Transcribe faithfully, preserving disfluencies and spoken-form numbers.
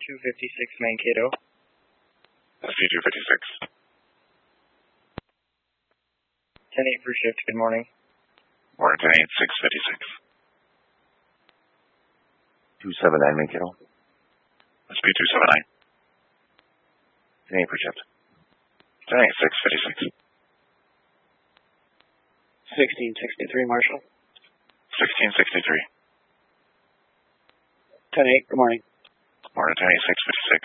two fifty-six Mankato. S P two fifty-six. ten eight for shift, good morning. Morning, ten eight, six fifty-six. two seven nine Mankato. S P two seven nine. ten eight for shift. ten eight, six fifty-six. sixteen sixty-three Marshall. sixteen sixty-three. ten eight, good morning. Morning, ten eight, six fifty-six.